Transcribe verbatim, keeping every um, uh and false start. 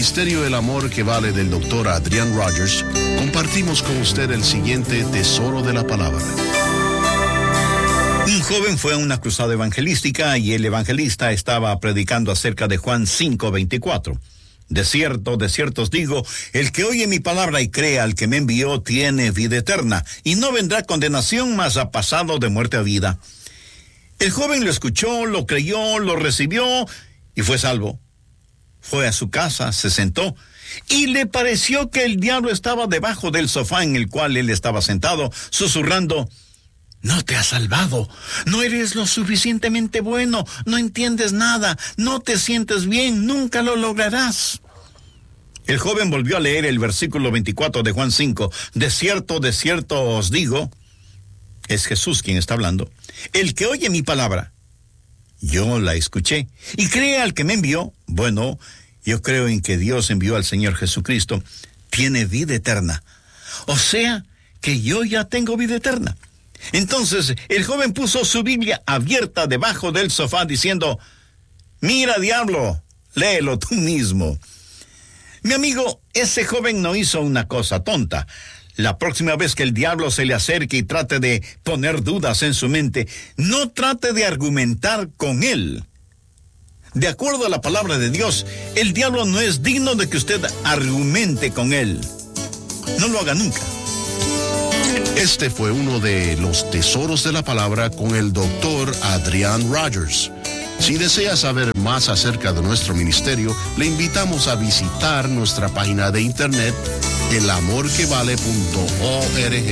Ministerio El Amor que Vale del doctor Adrián Rogers, compartimos con usted el siguiente tesoro de la palabra. Un joven fue a una cruzada evangelística y el evangelista estaba predicando acerca de Juan cinco veinticuatro. De cierto, de cierto os digo, el que oye mi palabra y crea al que me envió tiene vida eterna, y no vendrá condenación, mas ha pasado de muerte a vida. El joven lo escuchó, lo creyó, lo recibió y fue salvo. Fue a su casa, se sentó, y le pareció que el diablo estaba debajo del sofá en el cual él estaba sentado, susurrando: no te has salvado, no eres lo suficientemente bueno, no entiendes nada, no te sientes bien, nunca lo lograrás. El joven volvió a leer el versículo veinticuatro de Juan cinco. De cierto, de cierto os digo, es Jesús quien está hablando, el que oye mi palabra, yo la escuché, y cree al que me envió, bueno, yo creo en que Dios envió al Señor Jesucristo, tiene vida eterna. O sea, que yo ya tengo vida eterna. Entonces el joven puso su Biblia abierta debajo del sofá diciendo: mira, diablo, léelo tú mismo. Mi amigo, ese joven no hizo una cosa tonta. La próxima vez que el diablo se le acerque y trate de poner dudas en su mente, no trate de argumentar con él. De acuerdo a la palabra de Dios, el diablo no es digno de que usted argumente con él. No lo haga nunca. Este fue uno de los tesoros de la palabra con el doctor Adrián Rogers. Si desea saber más acerca de nuestro ministerio, le invitamos a visitar nuestra página de internet el amor que vale punto org.